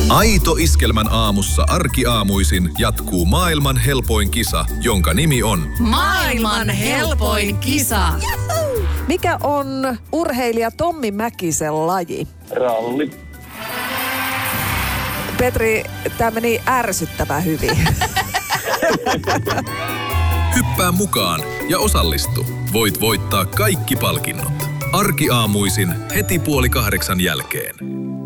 Aito Iskelmän aamussa arkiaamuisin jatkuu maailman helpoin kisa, jonka nimi on Maailman helpoin kisa. Mikä on urheilija Tommi Mäkisen laji? Ralli. Petri, tämä meni ärsyttävän hyvin. Hyppää mukaan ja osallistu. Voit voittaa kaikki palkinnot. Arkiaamuisin heti 7:30 jälkeen.